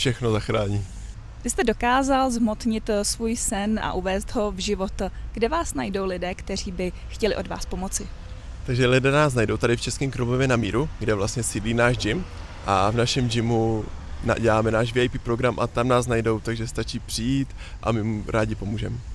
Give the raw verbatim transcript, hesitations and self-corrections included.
všechno zachrání. Vy jste dokázal zhmotnit svůj sen a uvést ho v život. Kde vás najdou lidé, kteří by chtěli od vás pomoci? Takže lidé nás najdou tady v Českém Krumlově na Míru, kde vlastně sídlí náš gym a v našem gymu děláme náš V I P program a tam nás najdou, takže stačí přijít a my mu rádi pomůžeme.